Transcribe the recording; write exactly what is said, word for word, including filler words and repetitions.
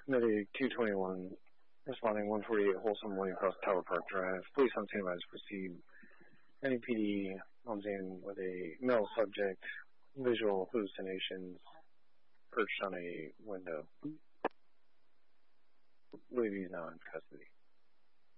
Medic two twenty-one, responding one forty-eight Wholesome William Cross Tower Park Drive. Police on scene advised proceed. N E P D on scene with a male subject, visual hallucinations, perched on a window. Believe he's now in custody.